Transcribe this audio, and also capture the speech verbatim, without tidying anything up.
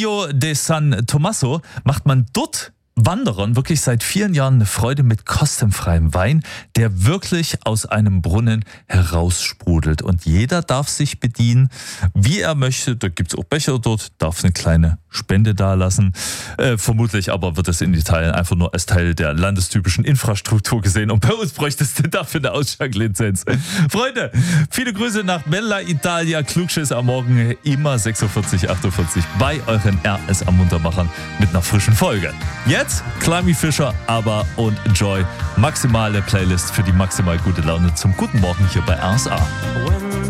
Pino de San Tommaso macht man dort Wanderern wirklich seit vielen Jahren eine Freude mit kostenfreiem Wein, der wirklich aus einem Brunnen heraussprudelt. Und jeder darf sich bedienen, wie er möchte. Da gibt es auch Becher dort, darf eine kleine Spende dalassen. Äh, vermutlich aber wird es in Italien einfach nur als Teil der landestypischen Infrastruktur gesehen. Und bei uns bräuchtest du dafür eine Ausschanklizenz. Freunde, viele Grüße nach Bella Italia. Klugschiss am Morgen, immer sechs Uhr vierzig, acht Uhr vierzig bei euren R S am Muntermachern mit einer frischen Folge. Jetzt Climby Fischer, aber und Enjoy. Maximale Playlist für die maximal gute Laune zum guten Morgen hier bei R S A.